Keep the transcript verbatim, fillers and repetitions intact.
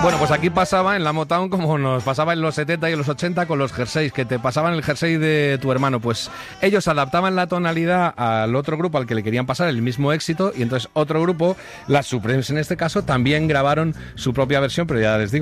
Bueno, pues aquí pasaba en la Motown como nos pasaba en los setenta y en los ochenta con los jerseys, que te pasaban el jersey de tu hermano. Pues ellos adaptaban la tonalidad al otro grupo al que le querían pasar el mismo éxito, y entonces otro grupo, las Supremes en este caso, también grabaron su propia versión, pero ya les digo,